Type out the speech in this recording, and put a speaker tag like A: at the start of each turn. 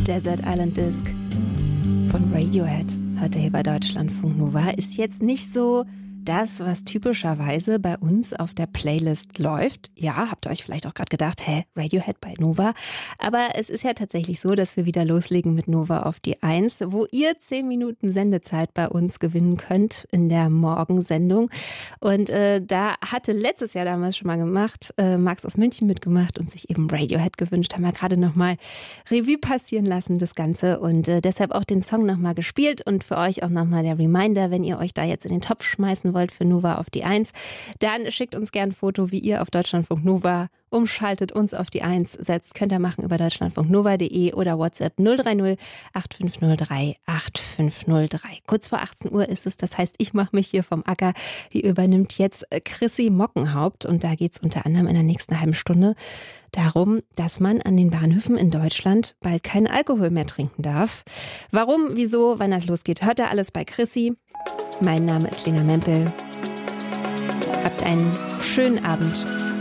A: Desert Island Disc von Radiohead hört ihr hier bei Deutschlandfunk Nova. Ist jetzt nicht so das, was typischerweise bei uns auf der Playlist läuft. Ja, habt ihr euch vielleicht auch gerade gedacht, Radiohead bei Nova. Aber es ist ja tatsächlich so, dass wir wieder loslegen mit Nova auf die 1, wo ihr 10 Minuten Sendezeit bei uns gewinnen könnt in der Morgensendung. Und da hatte letztes Jahr damals schon mal gemacht, Max aus München mitgemacht und sich eben Radiohead gewünscht. Haben wir gerade nochmal Revue passieren lassen, das Ganze. Und deshalb auch den Song nochmal gespielt. Und für euch auch nochmal der Reminder, wenn ihr euch da jetzt in den Topf schmeißen wollt für Nova auf die 1, dann schickt uns gerne ein Foto, wie ihr auf Deutschlandfunk Nova umschaltet, uns auf die 1 setzt. Könnt ihr machen über deutschlandfunknova.de oder WhatsApp 030 8503 8503. Kurz vor 18 Uhr ist es, das heißt, ich mache mich hier vom Acker. Die übernimmt jetzt Chrissy Mockenhaupt und da geht es unter anderem in der nächsten halben Stunde darum, dass man an den Bahnhöfen in Deutschland bald keinen Alkohol mehr trinken darf. Warum, wieso, wann das losgeht, hört ihr alles bei Chrissy. Mein Name ist Lena Mempel. Habt einen schönen Abend.